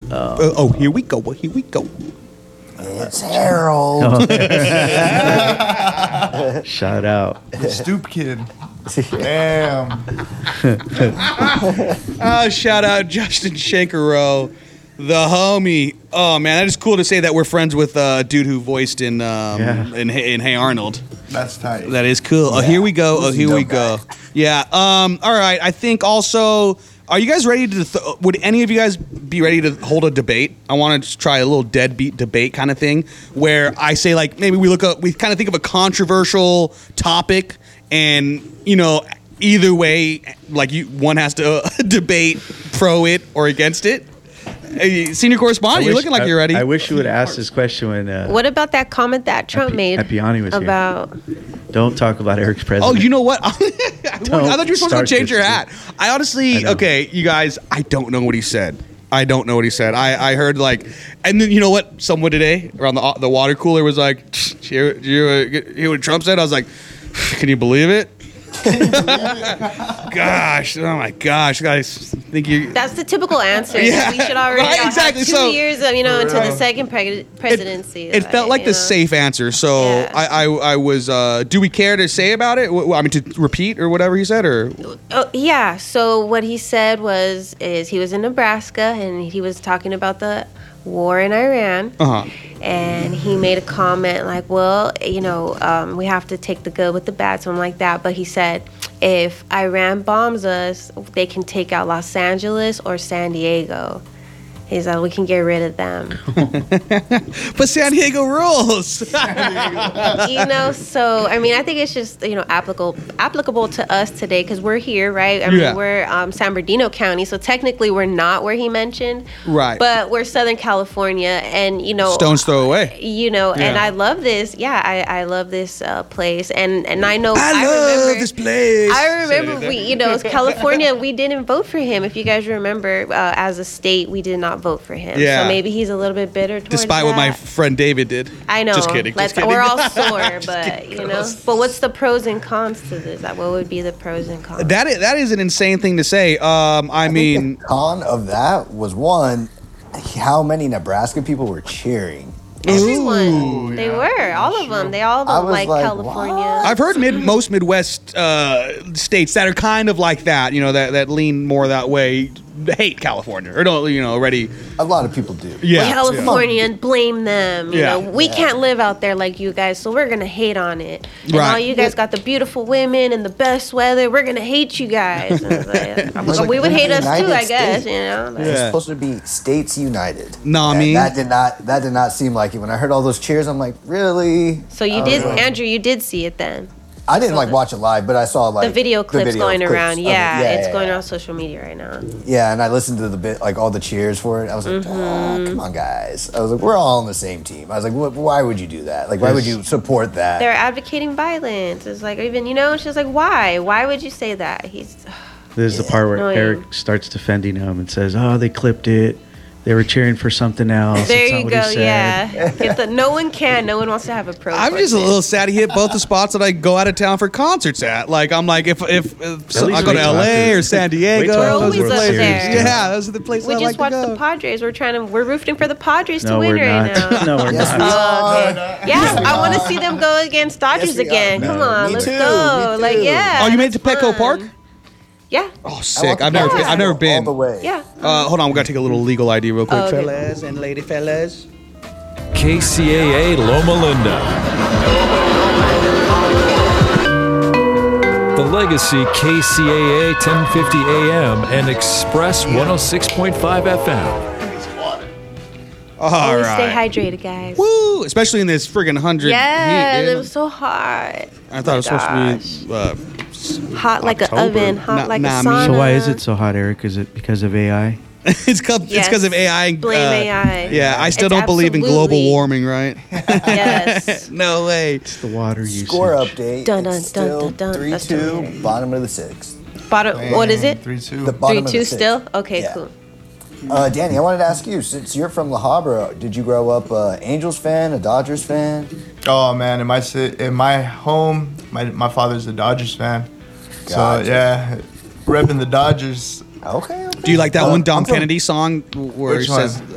Here we go. Here we go. It's Harold. Oh. Shout out. Stoop kid. Damn. Shout out Justin Shankaro, the homie. Oh man, that is cool to say that we're friends with a dude who voiced in Hey Arnold. That's tight. That is cool. Oh, here we go. Oh, here we go. Yeah. All right. I think also, are you guys ready to? Would any of you guys be ready to hold a debate? I want to try a little deadbeat debate kind of thing, where I say like maybe we kind of think of a controversial topic, and either way, like one has to debate pro it or against it. Senior correspondent, you're looking like you're ready. I wish you would ask this question when. What about that comment that Trump made Epiani was about? Here. Don't talk about Eric's president. Oh, you know what? I thought you were supposed to change your hat. I honestly, okay, you guys, I don't know what he said. I heard like, and then you know what? Someone today around the water cooler was like, "Hear what Trump said?" I was like, "Can you believe it?" Gosh, oh my gosh, guys, think you? That's the typical answer. Yeah, we should already right, exactly. have 2 years of, into the second presidency. It felt like the safe answer. So yeah. I was. Do we care to say about it? I mean, to repeat or whatever he said, or? Oh, yeah. So what he said is he was in Nebraska and he was talking about the war in Iran. And he made a comment like, well, we have to take the good with the bad, something like that. But he said, if Iran bombs us, they can take out Los Angeles or San Diego. He's like, we can get rid of them. But San Diego rules. So, I mean, I think it's just, applicable to us today because we're here, right? I mean, we're San Bernardino County, so technically we're not where he mentioned. Right. But we're Southern California, and, stone's throw away. And I love this. Yeah, I love this place. And I know. I love this place. I remember as California, we didn't vote for him. If you guys remember, as a state, we did not vote for him. Yeah. So maybe he's a little bit bitter towards despite what my friend David did. I know. Just kidding. We're all sore, but But what's the pros and cons to this? What would be the pros and cons? That is an insane thing to say. I mean, the con of that was one, how many Nebraska people were cheering. Everyone. They were. All of them. They all like California. What? I've heard most Midwest states that are kind of like that, that lean more that way, hate California. Or don't, already. A lot of people do. Yeah. California and blame them. We can't live out there like you guys, so we're going to hate on it. And all you guys got the beautiful women and the best weather. We're going to hate you guys. And we would hate us too, I guess. It's supposed to be states united. That did not seem like it. When I heard all those cheers, I'm like, really? So you did, Andrew, you did see it then? I didn't watch it live, but I saw the video clips going around. It's going around social media right now. Yeah, and I listened to the bit, all the cheers for it. I was like, oh, come on, guys. I was like, we're all on the same team. I was like, why would you do that? Why would you support that? They're advocating violence. It's like, even, she's like, why? Why would you say that? This is the part where Eric starts defending him and says, oh, they clipped it. They were cheering for something else. There you go, yeah. No one wants to have a protest. I'm just a little sad he hit both the spots that I go out of town for concerts at. I'm like, if I go to LA or San Diego, we're always up there. Yeah, those are the places I like to go. We just watched the Padres. We're rooting for the Padres to win right now. No, we're not. Okay. Yeah, I want to see them go against Dodgers again. Come on, let's go. Oh, you made it to Petco Park? Yeah. Oh, sick! I've never been. All the way. Yeah. Hold on, we gotta take a little legal ID real quick, fellas and lady fellas. KCAA Loma Linda. The Legacy KCAA 1050 AM and Express 106.5 FM. All right. Stay hydrated, guys. Woo! Especially in this friggin' 100. Yeah, it was so hot. I thought it was supposed to be. Hot like an oven, hot like a sauna. So why is it so hot, Eric? Is it because of AI? It's because of AI. Blame AI. Yeah, I still don't believe in global warming, right? Yes. No way. It's the water usage. Score update. Dun, dun, it's still dun, dun, dun. 3-2, bottom of the sixth. What is it? 3-2. The bottom of the 3-2 sixth. still? Okay, Yeah. cool. Danny, I wanted to ask you, since you're from La Habra, did you grow up an Angels fan, a Dodgers fan? Oh man, in my home, my father's a Dodgers fan. Gotcha. So yeah, repping the Dodgers. Okay. Do you like that one Dom I'm from- Kennedy song where Which he says, one?